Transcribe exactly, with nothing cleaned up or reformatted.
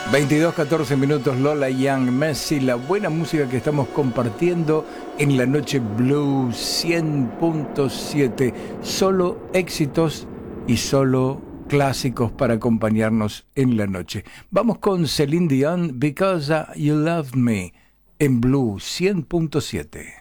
veintidós catorce minutos, Lola Young, Messi, la buena música que estamos compartiendo en la noche Blue cien punto siete. Solo éxitos y solo clásicos para acompañarnos en la noche. Vamos con Celine Dion, Because You Love Me, en Blue cien punto siete.